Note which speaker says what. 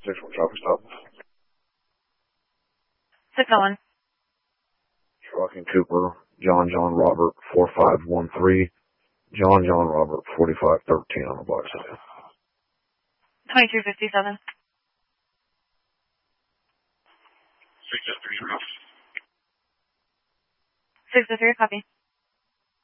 Speaker 1: 6-1 traffic stop.
Speaker 2: 601.
Speaker 1: Trucking Cooper, John Robert 4513, John Robert 4513 on the block side.
Speaker 2: 2357.
Speaker 1: 603
Speaker 2: 603, copy.